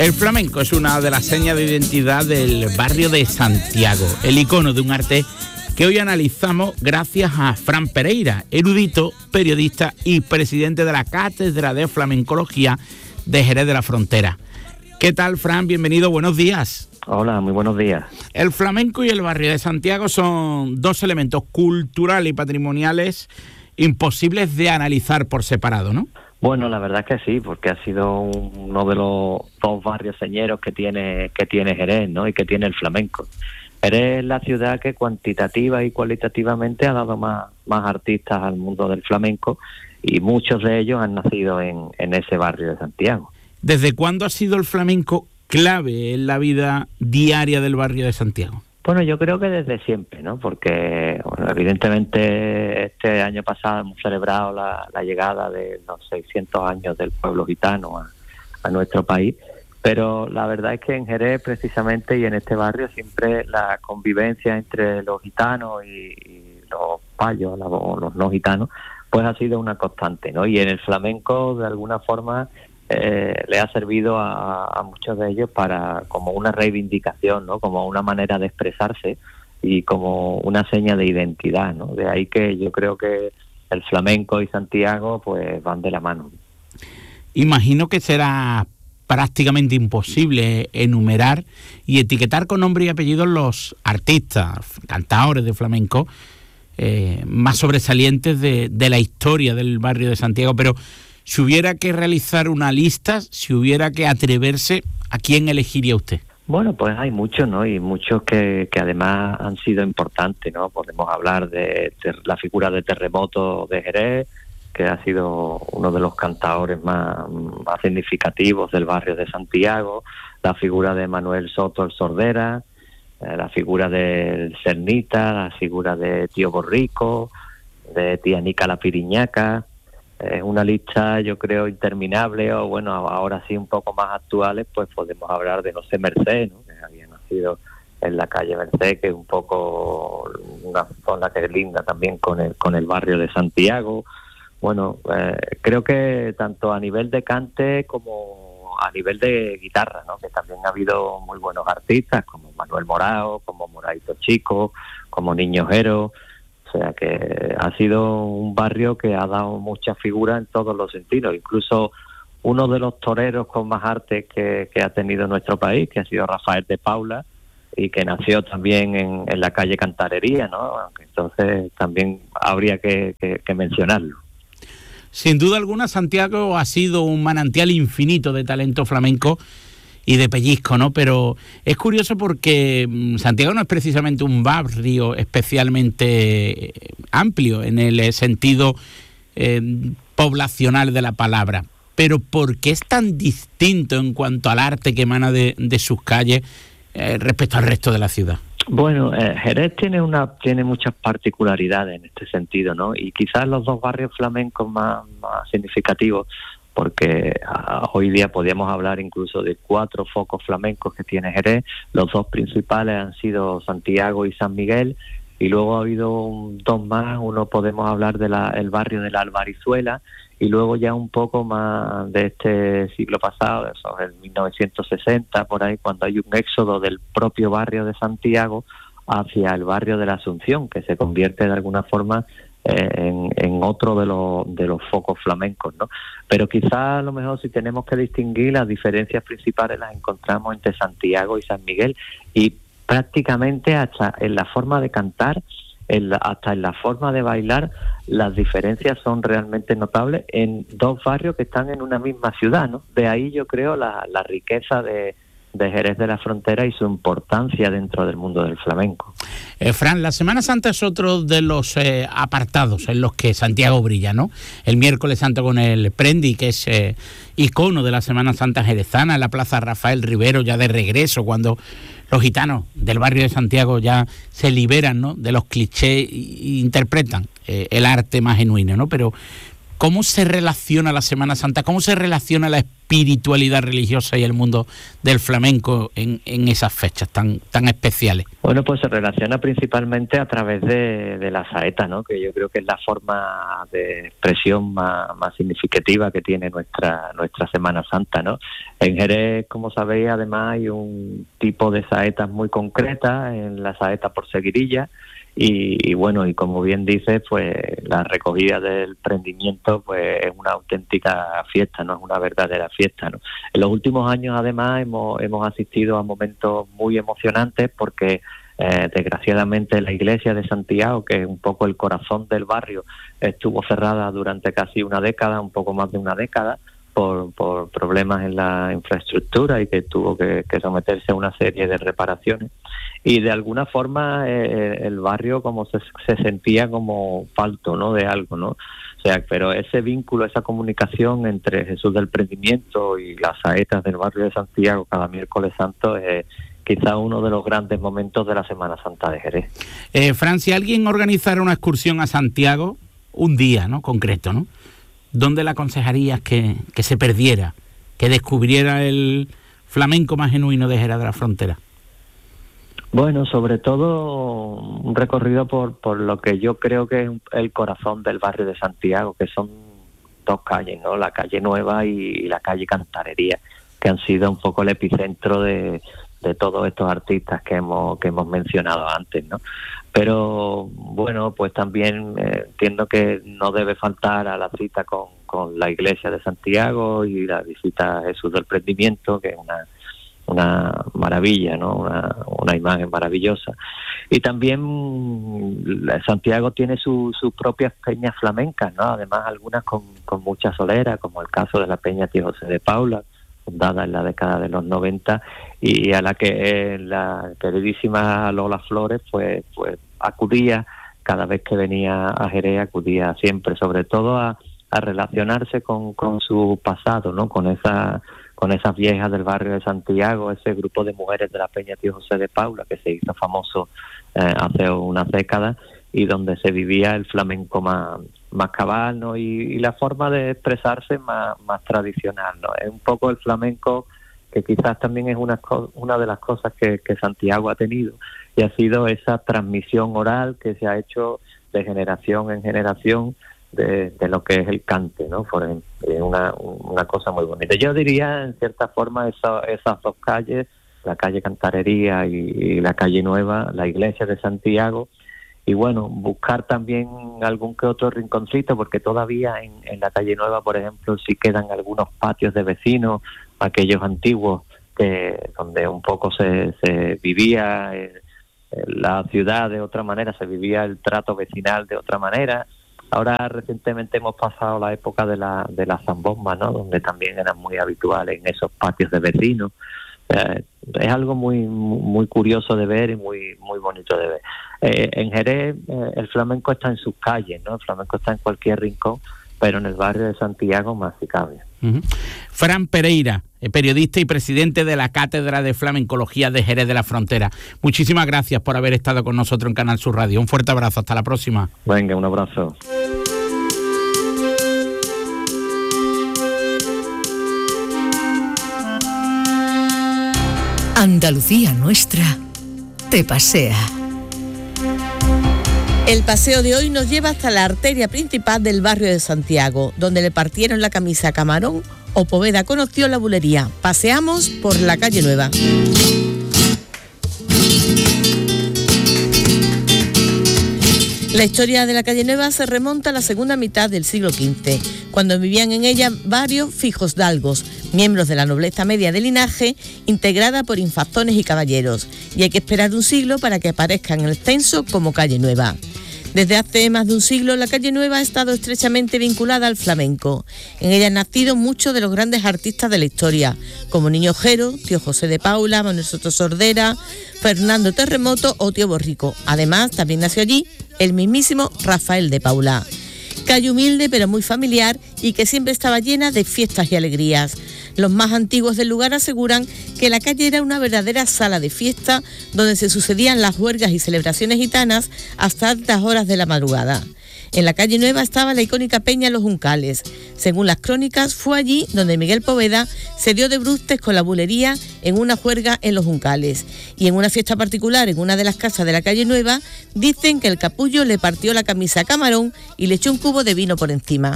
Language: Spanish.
El flamenco es una de las señas de identidad del barrio de Santiago, el icono de un arte que hoy analizamos gracias a Fran Pereira, erudito, periodista y presidente de la Cátedra de Flamencología de Jerez de la Frontera. ¿Qué tal, Fran? Bienvenido, buenos días. Hola, muy buenos días. El flamenco y el barrio de Santiago son dos elementos culturales y patrimoniales imposibles de analizar por separado, ¿no? Bueno, la verdad es que sí, porque ha sido uno de los dos barrios señeros que tiene Jerez, ¿no? Y que tiene el flamenco. Jerez es la ciudad que cuantitativa y cualitativamente ha dado más artistas al mundo del flamenco, y muchos de ellos han nacido en ese barrio de Santiago. ¿Desde cuándo ha sido el flamenco clave en la vida diaria del barrio de Santiago? Bueno, yo creo que desde siempre, ¿no? Porque, bueno, evidentemente este año pasado hemos celebrado la llegada de los 600 años del pueblo gitano a nuestro país, pero la verdad es que en Jerez precisamente y en este barrio siempre la convivencia entre los gitanos y los payos, los no gitanos, pues ha sido una constante, ¿no? Y en el flamenco, de alguna forma, le ha servido a muchos de ellos para como una reivindicación, ¿no? Como una manera de expresarse y como una seña de identidad, ¿no? De ahí que yo creo que el flamenco y Santiago pues van de la mano. Imagino que será prácticamente imposible enumerar y etiquetar con nombre y apellido los artistas, cantadores de flamenco más sobresalientes de la historia del barrio de Santiago, pero si hubiera que realizar una lista, si hubiera que atreverse, ¿a quién elegiría usted? Bueno, pues hay muchos, ¿no? Y muchos que además han sido importantes, ¿no? Podemos hablar de la figura de Terremoto de Jerez, que ha sido uno de los cantadores más significativos del barrio de Santiago, la figura de Manuel Soto el Sordera, la figura del Cernita, la figura de Tío Borrico, de Tía Nica la Piriñaca. Es una lista, yo creo, interminable, o bueno, ahora sí un poco más actuales, pues podemos hablar de, no sé, Merced, ¿no? Que había nacido en la calle Merced, que es un poco una zona que es linda también con el barrio de Santiago. Bueno, creo que tanto a nivel de cante como a nivel de guitarra, ¿no? Que también ha habido muy buenos artistas, como Manuel Morao, como Moraito Chico, como Niño Jero. O sea que ha sido un barrio que ha dado muchas figuras en todos los sentidos. Incluso uno de los toreros con más arte que ha tenido nuestro país, que ha sido Rafael de Paula, y que nació también en la calle Cantarería, ¿no? Entonces también habría que mencionarlo. Sin duda alguna, Santiago ha sido un manantial infinito de talento flamenco y de pellizco, ¿no? Pero es curioso porque Santiago no es precisamente un barrio especialmente amplio en el sentido poblacional de la palabra. Pero ¿por qué es tan distinto en cuanto al arte que emana de sus calles respecto al resto de la ciudad? Bueno, Jerez tiene muchas particularidades en este sentido, ¿no? Y quizás los dos barrios flamencos más significativos, porque hoy día podríamos hablar incluso de 4 focos flamencos que tiene Jerez. Los dos principales han sido Santiago y San Miguel, y luego ha habido 2 más. Uno podemos hablar del barrio de la Albarizuela, y luego ya un poco más de este siglo pasado, eso es el 1960, por ahí, cuando hay un éxodo del propio barrio de Santiago hacia el barrio de la Asunción, que se convierte de alguna forma en otro de los focos flamencos, ¿no? Pero quizás a lo mejor, si tenemos que distinguir, las diferencias principales las encontramos entre Santiago y San Miguel, y prácticamente hasta en la forma de cantar, hasta en la forma de bailar, las diferencias son realmente notables en 2 barrios que están en una misma ciudad, ¿no? De ahí yo creo la riqueza de Jerez de la Frontera y su importancia dentro del mundo del flamenco. Fran, la Semana Santa es otro de los apartados en los que Santiago brilla, ¿no? El miércoles santo con el Prendi, que es icono de la Semana Santa jerezana, en la Plaza Rafael Rivero, ya de regreso, cuando los gitanos del barrio de Santiago ya se liberan, ¿no?, de los clichés e interpretan el arte más genuino, ¿no? Pero ¿Cómo se relaciona la Semana Santa? ¿Cómo se relaciona la espiritualidad religiosa y el mundo del flamenco en esas fechas tan especiales? Bueno, pues se relaciona principalmente a través de la saeta, ¿no? Que yo creo que es la forma de expresión más significativa que tiene nuestra Semana Santa, ¿no? En Jerez, como sabéis, además hay un tipo de saetas muy concreta, en la saeta por seguirilla. Y bueno, y como bien dices, pues la recogida del prendimiento pues es una auténtica fiesta, no es una verdadera fiesta, ¿no? En los últimos años además hemos asistido a momentos muy emocionantes porque desgraciadamente la iglesia de Santiago, que es un poco el corazón del barrio, estuvo cerrada durante casi una década, un poco más de una década, por problemas en la infraestructura y que tuvo que someterse a una serie de reparaciones. Y de alguna forma el barrio como se sentía como falto, ¿no?, de algo, ¿no? O sea, pero ese vínculo, esa comunicación entre Jesús del Prendimiento y las saetas del barrio de Santiago cada miércoles santo es quizá uno de los grandes momentos de la Semana Santa de Jerez. Fran, si alguien organizara una excursión a Santiago, un día, ¿no?, concreto, ¿no?, ¿dónde le aconsejarías que se perdiera, que descubriera el flamenco más genuino de Jerez de la Frontera? Bueno, sobre todo un recorrido por lo que yo creo que es el corazón del barrio de Santiago, que son dos calles, ¿no? La calle Nueva y la calle Cantarería, que han sido un poco el epicentro de todos estos artistas que hemos mencionado antes, ¿no? Pero bueno, pues también entiendo que no debe faltar a la cita con la iglesia de Santiago y la visita a Jesús del Prendimiento, que es una maravilla, ¿no? Una imagen maravillosa. Y también Santiago tiene sus propias peñas flamencas, ¿no? Además algunas con mucha solera, como el caso de la Peña Tío José de Paula, fundada en la década de los 90 y a la que la queridísima Lola Flores pues acudía cada vez que venía a Jerez, acudía siempre, sobre todo a relacionarse con su pasado, ¿no? Con esas viejas del barrio de Santiago, ese grupo de mujeres de la Peña Tío José de Paula que se hizo famoso hace unas décadas y donde se vivía el flamenco más cabal, ¿no? Y la forma de expresarse más tradicional, ¿no? Es un poco el flamenco que quizás también es una de las cosas que Santiago ha tenido y ha sido esa transmisión oral que se ha hecho de generación en generación de lo que es el cante, ¿no? Por ejemplo, es una cosa muy bonita. Yo diría, en cierta forma, esas dos calles, la calle Cantarería y la calle Nueva, la iglesia de Santiago, y bueno, buscar también algún que otro rinconcito, porque todavía en la calle Nueva, por ejemplo, sí quedan algunos patios de vecinos, aquellos antiguos, donde un poco se vivía la ciudad de otra manera, se vivía el trato vecinal de otra manera. Ahora recientemente hemos pasado la época de la zambomba, ¿no? Donde también eran muy habituales en esos patios de vecinos. Es algo muy curioso de ver y muy bonito de ver. En Jerez el flamenco está en sus calles, ¿no? El flamenco está en cualquier rincón, pero en el barrio de Santiago más si cabe. Uh-huh. Fran Pereira, periodista y presidente de la Cátedra de Flamencología de Jerez de la Frontera. Muchísimas gracias por haber estado con nosotros en Canal Sur Radio. Un fuerte abrazo, hasta la próxima. Venga, un abrazo. Andalucía Nuestra te pasea. El paseo de hoy nos lleva hasta la arteria principal del barrio de Santiago, donde le partieron la camisa a Camarón o Poveda conoció la bulería. Paseamos por la calle Nueva. La historia de la calle Nueva se remonta a la segunda mitad del siglo XV, cuando vivían en ella varios fijosdalgos, miembros de la nobleza media de linaje, integrada por infanzones y caballeros, y hay que esperar un siglo para que aparezca en el censo como calle Nueva. Desde hace más de un siglo, la calle Nueva ha estado estrechamente vinculada al flamenco. En ella han nacido muchos de los grandes artistas de la historia, como Niño Jero, Tío José de Paula, Manuel Soto Sordera, Fernando Terremoto o Tío Borrico. Además, también nació allí el mismísimo Rafael de Paula. Calle humilde pero muy familiar y que siempre estaba llena de fiestas y alegrías. Los más antiguos del lugar aseguran que la calle era una verdadera sala de fiesta donde se sucedían las huelgas y celebraciones gitanas hasta altas horas de la madrugada. En la calle Nueva estaba la icónica peña Los Juncales. Según las crónicas, fue allí donde Miguel Poveda se dio de brustes con la bulería en una juerga en Los Juncales. Y en una fiesta particular en una de las casas de la calle Nueva, dicen que el capullo le partió la camisa a Camarón y le echó un cubo de vino por encima.